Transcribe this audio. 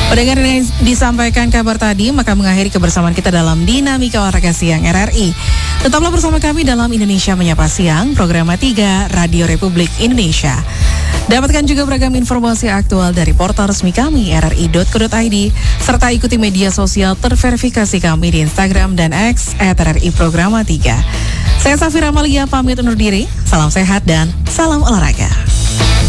Pendengar yang disampaikan kabar tadi, maka mengakhiri kebersamaan kita dalam Dinamika Olahraga Siang RRI. Tetaplah bersama kami dalam Indonesia Menyapa Siang, program 3 Radio Republik Indonesia. Dapatkan juga beragam informasi aktual dari portal resmi kami, rri.co.id, serta ikuti media sosial terverifikasi kami di Instagram dan X @RRI Programa 3. Saya Safira Amalia pamit undur diri, salam sehat dan salam olahraga.